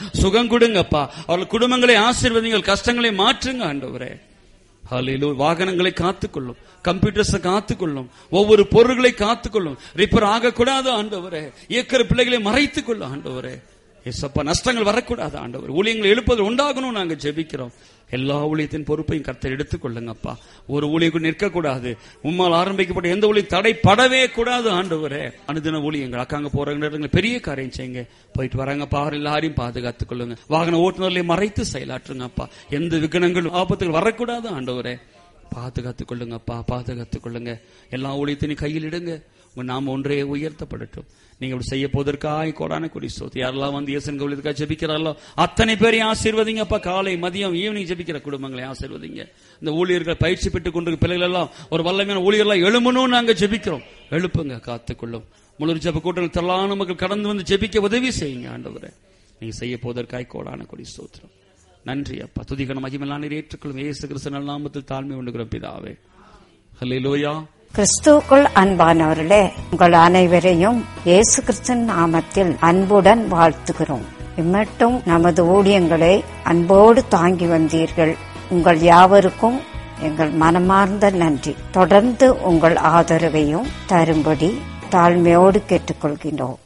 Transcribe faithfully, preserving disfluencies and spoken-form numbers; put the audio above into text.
சுகம் கொடுங்கப்பா. அவர்கள் குடும்பங்களை ஆசீர்வதிங்கள், கஷ்டங்களை மாற்றுங்க ஆண்டவரே. ஹல்லேலூயா. வாகனங்களை காத்துக்கொள்ளும், கம்ப்யூட்டர்ஸை காத்துக்கொள்ளும், ஒவ்வொரு பொருள்களை காத்துக்கொள்ளும். ரிப்பேர் ஆகக்கூடாது ஆண்டவரே. இயக்கிற பிள்ளைகளை மறைத்துக் கொள்ளும் ஆண்டவரே. ஏசப்பா, நஷ்டங்கள் வரக்கூடாது ஆண்டவர். ஊழியங்களை எழுப்பது உண்டாகணும் நாங்க ஜெபிக்கிறோம். எல்லா ஊழியத்தின் பொறுப்பையும் கர்த்தர் எடுத்துக் கொள்ளுங்கப்பா. ஒரு ஊழியர்கள் நிற்கக்கூடாது. உம்மால் ஆரம்பிக்கப்பட்ட எந்த ஊழியம் தடைப்படவே கூடாது ஆண்டவரே. அனுதின ஊழியங்கள் அக்காங்க போறாங்க, பெரிய காரியம் செய்யுங்க. போயிட்டு வராங்க பாரு, எல்லாரையும் பாதுகாத்துக் கொள்ளுங்க. வாகன ஓட்டுநர்களை மறைத்து செயலாற்றுங்கப்பா. எந்த விகனங்கள் ஆபத்துகள் வரக்கூடாது ஆண்டவரே. பாதுகாத்துக் கொள்ளுங்கப்பா, பாதுகாத்துக் கொள்ளுங்க. எல்லா ஊழியத்தினையும் கையில் இடுங்க. உங்க நாம ஒன்றே உயர்த்தப்படட்டும். நீங்க அப்படி செய்ய போவதற்காக கோடான கொடி ஸ்தோத்திரம். யாரெல்லாம் வந்து இயேசுவின் கோவிலுக்காக ஜெபிக்கிறார்களோ அத்தனை பேரையும் ஆசீர்வதிங்கப்பா. காலை மதியம் ஈவினிங் ஜெபிக்கிற குடும்பங்களை ஆசீர்வதிங்க. இந்த ஊழியர்கள் பயிற்சி பெற்றுக் கொண்டிருக்க பிள்ளைகள் எல்லாம் ஒரு வல்லமையான ஊழியர்களாக எழுமணும் நாங்க ஜெபிக்கிறோம். எழுப்புங்க, காத்துக்கொள்ளும். முழு ஜெப கூட்டங்கள் திரளான மக்கள் கடந்து வந்து ஜெபிக்க உதவி செய்யுங்க ஆண்டவரே. நீங்க செய்ய போவதற்காக கோடான கொடி ஸ்தோத்திரம். நன்றி அப்பா. துதிகன மகிமையான ஏற்றுக்கொள்ளும் இயேசு கிறிஸ்து நாமத்தில் தாழ்மை உண்டுகிறோம் பிதாவே. ஹல்லேலூயா. கிறிஸ்துவுக்குள் அன்பானவர்களே, உங்கள் அனைவரையும் இயேசு கிறிஸ்துவின் நாமத்தில் அன்புடன் வாழ்த்துகிறோம். இம்மட்டும் நமது ஊழியங்களை அன்போடு தாங்கி வந்தீர்கள். உங்கள் யாவருக்கும் எங்கள் மனமார்ந்த நன்றி. தொடர்ந்து உங்கள் ஆதரவையும் தரும்படி தாழ்மையோடு கேட்டுக்கொள்கின்றோம்.